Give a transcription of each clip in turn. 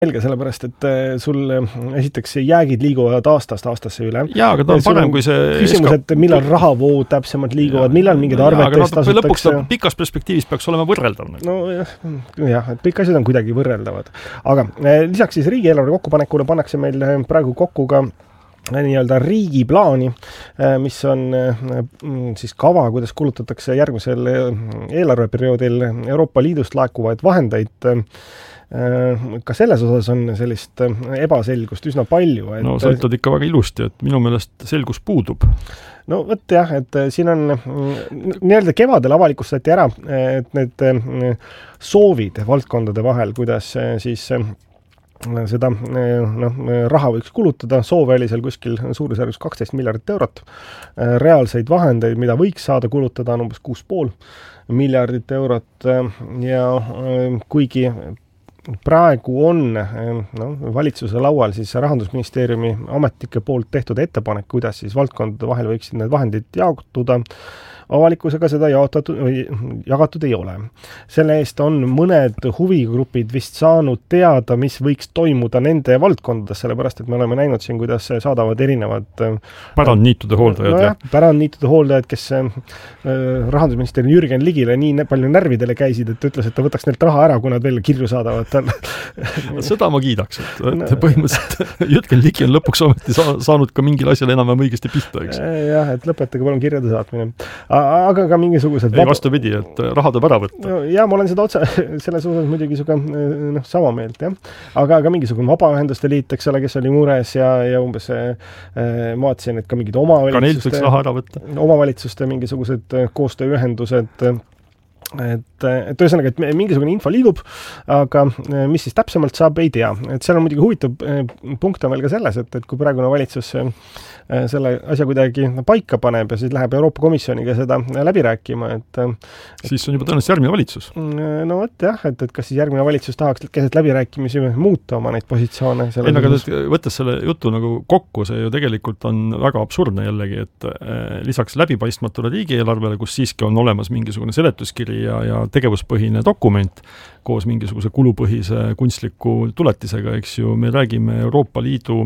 selge, sellepärast, et sul esiteks jäägid liiguvad aastast aastasse üle. Jaa, aga ta on parem kui see... Küsimus, et millal rahavood täpsemalt liiguvad, millal mingid arvetest tasutakse. Lõpuks pikas perspektiivis peaks olema võrreldav. No jah, et kõik asjad on kuidagi võrreldavad. Aga lisaks siis riigieelarve kokkupanekule pannakse meil praegu kokku ka nii-öelda riigiplaani, mis on siis kava, kuidas kulutatakse järgmisel eelarveperioodil Euroopa Liidust laekuvaid vahendeid. Ka selles osas on sellist ebaselgust üsna palju. No sa ütled ikka väga ilusti, et minu meelest selgus puudub. No võt jah, et siin on nii-öelda kevadel avalikustati ära, et need soovid valdkondade vahel, kuidas siis seda raha võiks kulutada, soov oli seal kuskil suurusjärgus 12 miljardit eurot. Reaalseid vahendeid, mida võiks saada kulutada, on umbes 6,5 miljardit eurot ja kuigi praegu on valitsuse laual siis Rahandusministeeriumi ametnike poolt tehtud ettepanek, kuidas siis valdkondade vahel võiksid need vahendid jaotuda, avalikkusega seda jagatud ei ole. Selle eest on mõned huvigrupid vist saanud teada, mis võiks toimuda nende valdkondades, sellepärast, et me oleme näinud siin, kuidas saadavad erinevad pärandniitude hooldajad. Pärandniitude hooldajad, kes Rahandusministeeriumi Jürgen Ligile nii palju närvidele käisid, et ütles, et ta võtaks neilt raha ära, kui nad veel kirju saadavad. Seda ma kiidaks, et põhimõtteliselt Jürgen Ligi on lõpuks ometi saanud ka mingil asjal enam õigesti pihta, eks? Jah, et lõpetage palun kirjade saatmine. Aga ka mingisugused... Ei vastupidi, et raha tuleb ära võtta. Ja ma olen seda otse selles osas muidugi sama meelt, jah. Aga mingisugune vabaühenduste liit, eks ole, kes oli mures ja umbes ma vaatasin, et ka mingid omavalitsuste mingisugused koostööühendused, et ühesõnaga, et mingisugune info liigub, aga mis siis täpsemalt saab, ei tea. Et seal on muidugi huvitav punkt on veel ka selles, et kui praegune valitsus selle asja kuidagi paika paneb ja siis läheb Euroopa Komisjoniga seda läbi rääkima, siis on juba tõenäoliselt järgmine valitsus. No võt jah, et kas siis järgmine valitsus tahaks keset läbirääkimisi muuta oma neid positsioone. Aga võttes selle jutu nagu kokku, see ju tegelikult on väga absurdne jällegi, et lisaks läbipaistmatule riigieelarvele, kus siiski on olemas mingisugune seletuskiri ja tegevuspõhine dokument koos mingisuguse kulupõhise kunstliku tuletisega, eks ju, me räägime Euroopa Liidu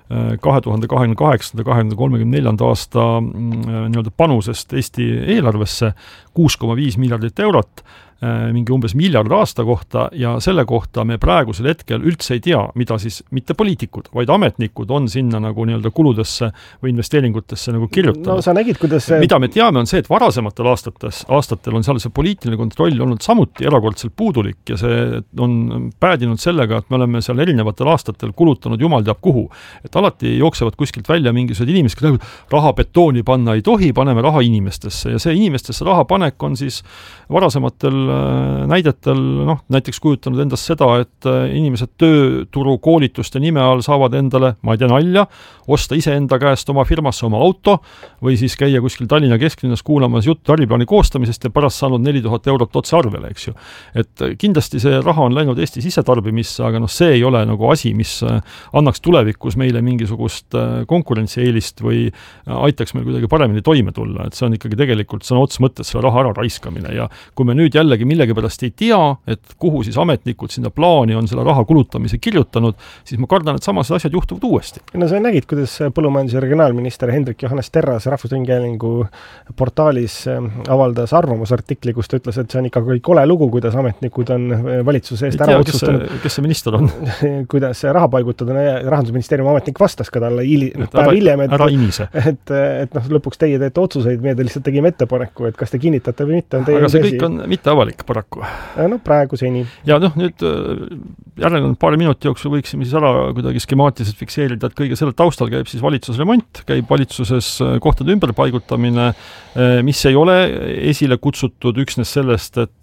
2028-2034 aasta nii-öelda panusest Eesti eelarvesse 6,5 miljardit eurot, mingi umbes miljard aasta kohta ja selle kohta me praegusel hetkel üldse ei tea, mida siis mitte poliitikud, vaid ametnikud on sinna nagu nii-öelda kuludesse või investeeringutesse nagu kirjutanud. No sa nägid, kuidas mida me teame on see, et varasematel aastatel on seal see poliitiline kontroll olnud samuti erakordselt puudulik ja see on päädinud sellega, et me oleme seal erinevatel aastatel kulutanud jumal teab kuhu. Et alati jooksevad kuskilt välja mingisugused inimesed, kes raha betooni panna ei tohi, paneme raha inimestesse ja see inimestesse raha panek on siis varasematel näidetel, näiteks kujutanud endast seda, et inimesed tööturu koolituste nime all saavad endale, ma ei tea, nalja, osta iseenda käest oma firmasse oma auto või siis käia kuskil Tallinna kesklinnas kuulamas juttu äriplaani koostamisest ja pärast saanud 4000 eurot otse arvele, eks ju. Et kindlasti see raha on läinud Eesti sisetarbimisse, aga see ei ole nagu asi, mis annaks tulevikus meile mingisugust konkurentsieelist või aitaks meil kuidagi paremini toime tulla. Et see on ikkagi tegelikult sõna ots mõttes selle raha ära raiskamine ja kui me nüüd jällegi millegipärast ei tea, et kuhu siis ametnikud sinna plaani on selle raha kulutamise kirjutanud, siis ma kardan, et samased asjad juhtuvad uuesti. No sa nägid, kuidas põllumajandus- ja regionaalminister Hendrik Johannes Terras Rahvusringhäälingu portaalis avaldas arvamusartikli, kus ta ütles, et see on ikka kole lugu, kuidas ametnikud on valitsuse eest ära otsustanud. Kes see minister on? Kuidas raha paigutada, Rahandusministeeriumi ametnik vastas ka talle päev hiljem, et lõpuks teie teete otsuseid, meie te lihtsalt tegime ettepaneku, et kas te kinnitate või mitte. Aga see kõik on mitte avalik paraku. No praegu seni. Ja nüüd järelenud paari minuti jooksul võiksime siis ära kuidagi skemaatiliselt fikseerida, et kõige selle taustal käib siis valitsusremont, käib valitsuses kohtade ümberpaigutamine, mis ei ole esile kutsutud üksnes sellest, et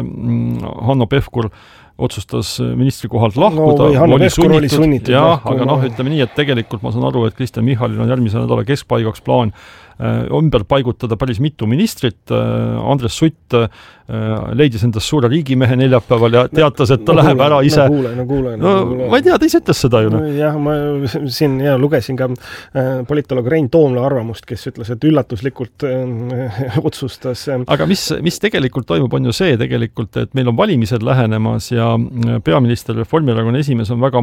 Hanno Pevkur otsustas ministri kohalt lahkuda. Hanno Pevkur oli sunnitud lahkuma. Aga ütleme nii, et tegelikult ma saan aru, et Kristen Michalil on järgmise nädala keskpaigaks plaan ümber paigutada päris mitu ministrit. Andres Sutt leidis endast suure riigimehe neljapäeval ja teatas, et ta läheb ära ise. Ma ei tea, ta ise ütles seda ju. Jah, ma siin lugesin ka politoloog Rein Toomla arvamust, kes ütles, et üllatuslikult otsustas. Aga mis tegelikult toimub, on ju see tegelikult, et meil on valimised lähenemas ja ja peaminister, Reformierakonna esimees on väga